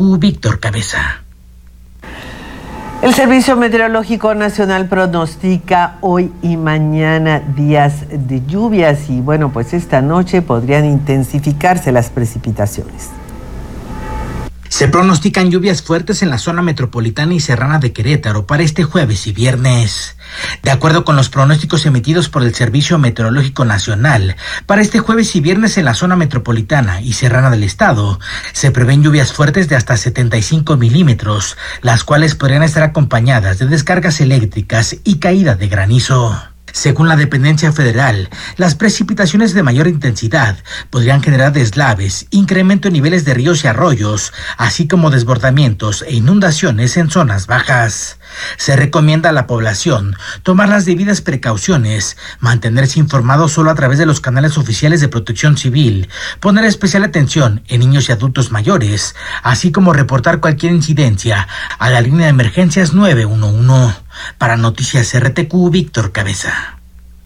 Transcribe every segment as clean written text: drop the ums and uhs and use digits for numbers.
RTQ, Víctor Cabeza. El Servicio Meteorológico Nacional pronostica hoy y mañana días de lluvias y bueno, pues esta noche podrían intensificarse las precipitaciones. Se pronostican lluvias fuertes en la zona metropolitana y serrana de Querétaro para este jueves y viernes. De acuerdo con los pronósticos emitidos por el Servicio Meteorológico Nacional, para este jueves y viernes en la zona metropolitana y serrana del estado, se prevén lluvias fuertes de hasta 75 milímetros, las cuales podrían estar acompañadas de descargas eléctricas y caída de granizo. Según la dependencia federal, las precipitaciones de mayor intensidad podrían generar deslaves, incremento en niveles de ríos y arroyos, así como desbordamientos e inundaciones en zonas bajas. Se recomienda a la población tomar las debidas precauciones, mantenerse informados solo a través de los canales oficiales de Protección Civil, poner especial atención en niños y adultos mayores, así como reportar cualquier incidencia a la línea de emergencias 911. Para Noticias RTQ, Víctor Cabeza.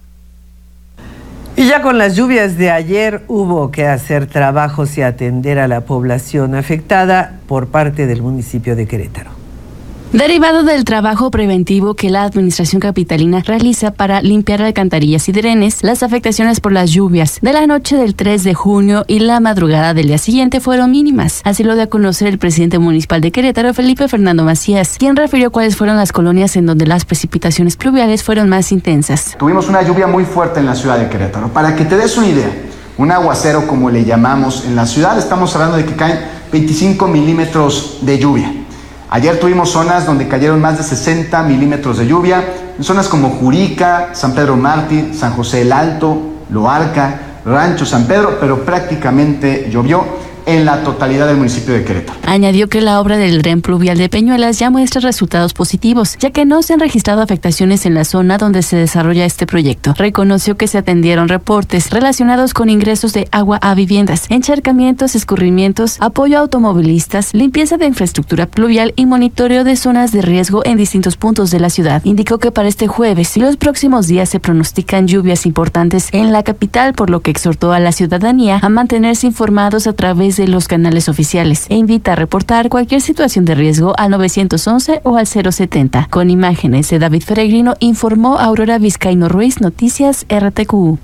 Y ya con las lluvias de ayer hubo que hacer trabajos y atender a la población afectada por parte del municipio de Querétaro. Derivado del trabajo preventivo que la administración capitalina realiza para limpiar alcantarillas y drenes, las afectaciones por las lluvias de la noche del 3 de junio y la madrugada del día siguiente fueron mínimas. Así lo dio a conocer el presidente municipal de Querétaro, Felipe Fernando Macías, quien refirió cuáles fueron las colonias en donde las precipitaciones pluviales fueron más intensas. Tuvimos una lluvia muy fuerte en la ciudad de Querétaro. Para que te des una idea, un aguacero como le llamamos en la ciudad, estamos hablando de que caen 25 milímetros de lluvia. Ayer tuvimos zonas donde cayeron más de 60 milímetros de lluvia, en zonas como Jurica, San Pedro Mártir, San José el Alto, Loarca, Rancho San Pedro, pero prácticamente llovió en la totalidad del municipio de Querétaro. Añadió que la obra del dren pluvial de Peñuelas ya muestra resultados positivos, ya que no se han registrado afectaciones en la zona donde se desarrolla este proyecto. Reconoció que se atendieron reportes relacionados con ingresos de agua a viviendas, encharcamientos, escurrimientos, apoyo a automovilistas, limpieza de infraestructura pluvial y monitoreo de zonas de riesgo en distintos puntos de la ciudad. Indicó que para este jueves y los próximos días se pronostican lluvias importantes en la capital, por lo que exhortó a la ciudadanía a mantenerse informados a través de los canales oficiales e invita a reportar cualquier situación de riesgo al 911 o al 070. Con imágenes de David Peregrino, informó Aurora Vizcaíno Ruiz, Noticias RTQ.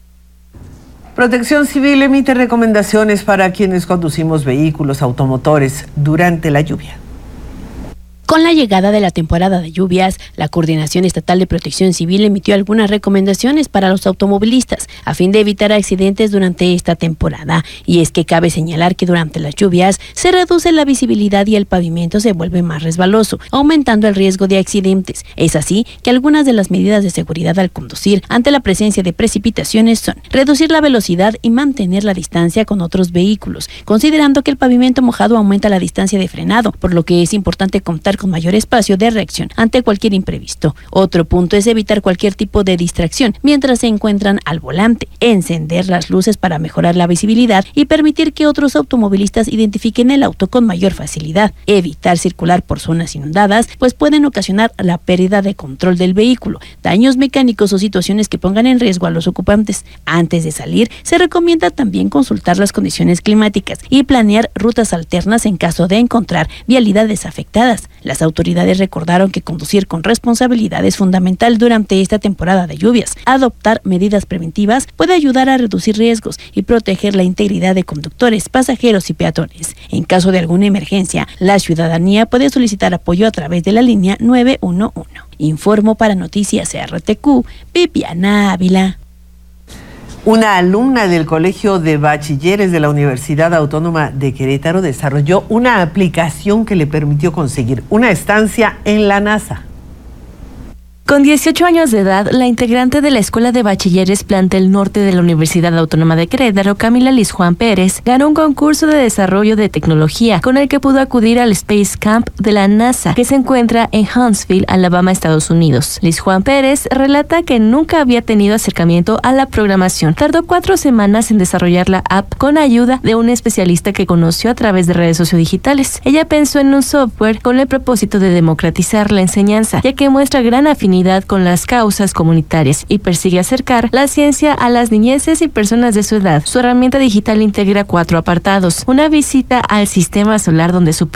Protección Civil emite recomendaciones para quienes conducimos vehículos automotores durante la lluvia. Con la llegada de la temporada de lluvias, la Coordinación Estatal de Protección Civil emitió algunas recomendaciones para los automovilistas a fin de evitar accidentes durante esta temporada. Y es que cabe señalar que durante las lluvias se reduce la visibilidad y el pavimento se vuelve más resbaloso, aumentando el riesgo de accidentes. Es así que algunas de las medidas de seguridad al conducir ante la presencia de precipitaciones son reducir la velocidad y mantener la distancia con otros vehículos, considerando que el pavimento mojado aumenta la distancia de frenado, por lo que es importante contar con mayor espacio de reacción ante cualquier imprevisto. Otro punto es evitar cualquier tipo de distracción mientras se encuentran al volante, encender las luces para mejorar la visibilidad y permitir que otros automovilistas identifiquen el auto con mayor facilidad, evitar circular por zonas inundadas, pues pueden ocasionar la pérdida de control del vehículo, daños mecánicos o situaciones que pongan en riesgo a los ocupantes. Antes de salir, se recomienda también consultar las condiciones climáticas y planear rutas alternas en caso de encontrar vialidades afectadas. Las autoridades recordaron que conducir con responsabilidad es fundamental durante esta temporada de lluvias. Adoptar medidas preventivas puede ayudar a reducir riesgos y proteger la integridad de conductores, pasajeros y peatones. En caso de alguna emergencia, la ciudadanía puede solicitar apoyo a través de la línea 911. Informó para Noticias RTQ, Viviana Ávila. Una alumna del Colegio de Bachilleres de la Universidad Autónoma de Querétaro desarrolló una aplicación que le permitió conseguir una estancia en la NASA. Con 18 años de edad, la integrante de la Escuela de Bachilleres Plantel Norte de la Universidad Autónoma de Querétaro, Camila Liz Juan Pérez, ganó un concurso de desarrollo de tecnología con el que pudo acudir al Space Camp de la NASA, que se encuentra en Huntsville, Alabama, Estados Unidos. Liz Juan Pérez relata que nunca había tenido acercamiento a la programación. Tardó 4 semanas en desarrollar la app con ayuda de un especialista que conoció a través de redes sociodigitales. Ella pensó en un software con el propósito de democratizar la enseñanza, ya que muestra gran afinidad con las causas comunitarias y persigue acercar la ciencia a las niñeces y personas de su edad. Su herramienta digital integra 4 apartados: una visita al sistema solar donde su